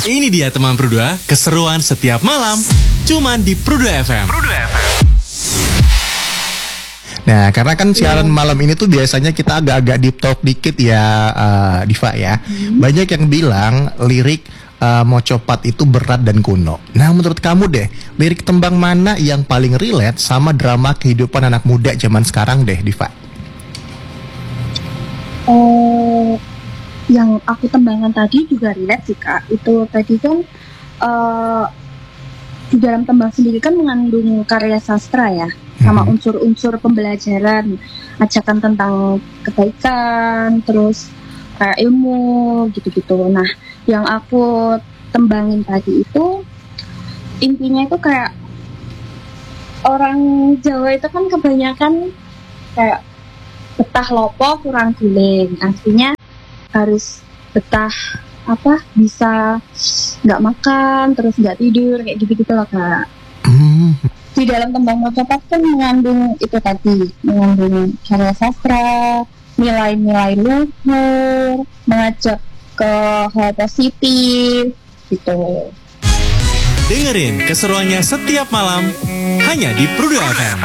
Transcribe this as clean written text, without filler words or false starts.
Ini dia teman Pru2, keseruan setiap malam, cuman di Pru2 FM. Nah, karena kan siaran malam ini tuh biasanya kita agak-agak deep talk dikit ya, Diva ya. Banyak yang bilang lirik Mocopat itu berat dan kuno. Nah, menurut kamu deh, lirik tembang mana yang paling relate sama drama kehidupan anak muda zaman sekarang deh, Diva? Yang aku tembangkan tadi juga relate sih Kak. Itu tadi kan di dalam tembang sendiri kan mengandung karya sastra ya, sama unsur-unsur pembelajaran, ajakan tentang kebaikan, terus kayak ilmu gitu-gitu. Nah, yang aku tembangin tadi itu intinya itu kayak orang Jawa itu kan kebanyakan kayak betah lopo kurang guling, artinya harus betah bisa nggak makan terus nggak tidur kayak gitu loh Kak. Di dalam tembang Mocopat kan mengandung itu tadi, mengandung karya sastra, nilai-nilai luhur, mengajak ke hal positif gitu. Dengerin keseruannya setiap malam hanya di Pru2 FM.